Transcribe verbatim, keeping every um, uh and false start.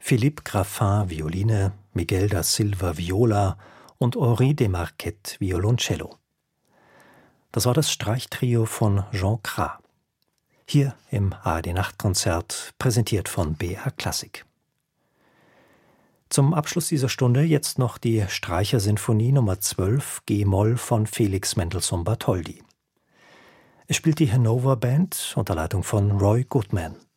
Philippe Graffin, Violine, Miguel da Silva, Viola und Henri Desmarquet, Violoncello. Das war das Streichtrio von Jean Cras. Hier im A R D-Nachtkonzert, präsentiert von B R Klassik. Zum Abschluss dieser Stunde jetzt noch die Streichersinfonie Nummer zwölf G-Moll von Felix Mendelssohn Bartholdy. Es spielt die Hannover Band unter Leitung von Roy Goodman.